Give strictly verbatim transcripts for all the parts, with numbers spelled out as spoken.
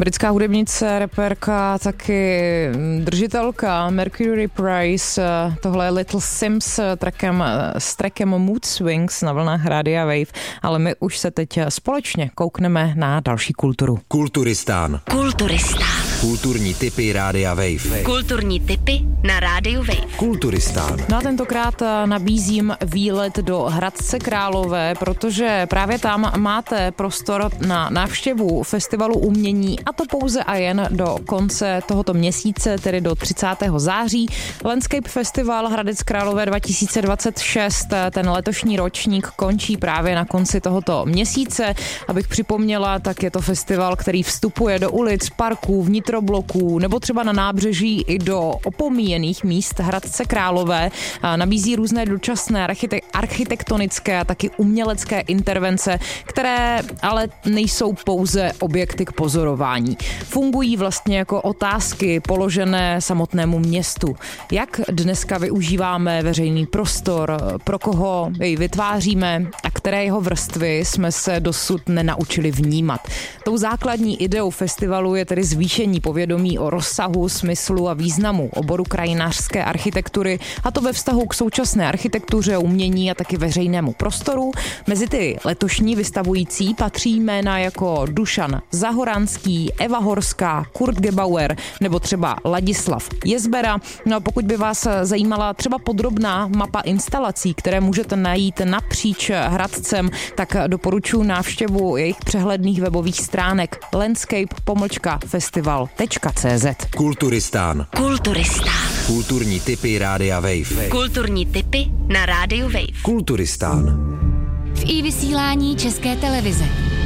Britská hudebnice, rapperka, taky držitelka Mercury Prize. Tohle je Little Sims trackem, s trackem Mood Swings na vlnách Rádia Wave, ale my už se teď společně koukneme na další kulturu. Kulturistán. Kulturistán. Kulturní tipy Rádia Wave. Kulturní tipy na Rádiu Wave. Kulturistán. No a tentokrát nabízím výlet do Hradce Králové, protože právě tam máte prostor na návštěvu festivalu umění, a to pouze a jen do konce tohoto měsíce, tedy do třicátého září. Landscape Festival Hradec Králové dva tisíce dvacet šest, ten letošní ročník končí právě na konci tohoto měsíce. Abych připomněla, tak je to festival, který vstupuje do ulic, parků, vnitrobloků nebo třeba na nábřeží i do opomíjených míst Hradce Králové. Nabízí různé dočasné architektonické a taky umělecké intervence, které ale nejsou pouze objekty k pozorování. Fungují vlastně jako otázky položené samotnému městu. Jak dneska využíváme veřejný prostor, pro koho jej vytváříme a které jeho vrstvy jsme se dosud nenaučili vnímat. Tou základní ideou festivalu je tedy zvýšení povědomí o rozsahu, smyslu a významu oboru krajinářské architektury, a to ve vztahu k současné architektuře, umění a taky veřejnému prostoru. Mezi ty letošní vystavující patří jména jako Dušan Zahoranský, Eva Horská, Kurt Gebauer nebo třeba Ladislav Jezbera. No a pokud by vás zajímala třeba podrobná mapa instalací, které můžete najít napříč Hradcem, tak doporučuji návštěvu jejich přehledných webových stránek landscape pomlčka festival tečka cé zet. Kulturistán. Kulturistán. Kulturní tipy Rádia Wave. Kulturní tipy na Rádiu Wave. Kulturistán. V i-vysílání České televize.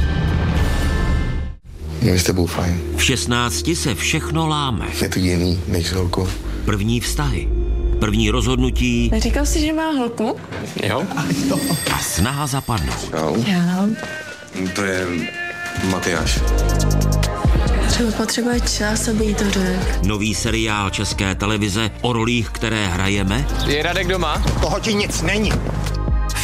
Je s tebou fajn. V šestnácti se všechno láme. Je to jiný než s holkou. První vztahy, první rozhodnutí. Neříkal jsi, že má holku? Jo. A snaha zapadnout. Jo. Já. To je Matyáš. Třeba potřebuje čas, aby jí to řekl. Nový seriál České televize o rolích, které hrajeme. Je Radek doma? Toho ti nic není.